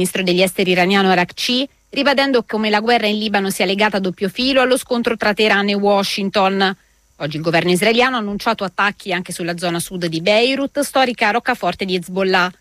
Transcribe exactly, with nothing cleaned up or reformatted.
ministro degli esteri iraniano Araghchi, ribadendo come la guerra in Libano sia legata a doppio filo allo scontro tra Teheran e Washington. Oggi il governo israeliano ha annunciato attacchi anche sulla zona sud di Beirut, storica roccaforte di Hezbollah.